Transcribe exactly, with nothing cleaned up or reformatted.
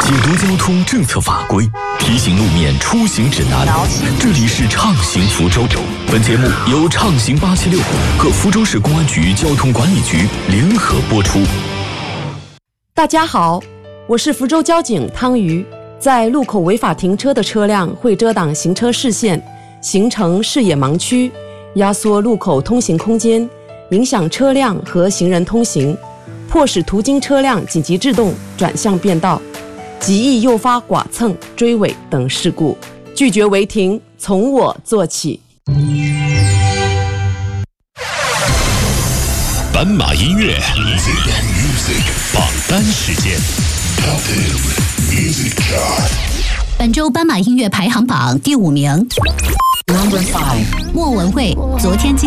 解读交通政策法规，提醒路面出行指南。这里是畅行福州，本节目由畅行八七六和福州市公安局交通管理局联合播出。 大家好，我是福州交警汤瑜。在路口违法停车的车辆会遮挡行车视线，形成视野盲区，压缩路口通行空间，影响车辆和行人通行，迫使途经车辆紧急制动转向变道，极易诱发剐蹭、追尾等事故。拒绝违停，从我做起。 斑马音乐榜单时间。 本周斑马音乐排行榜第五名，莫文蔚，昨天今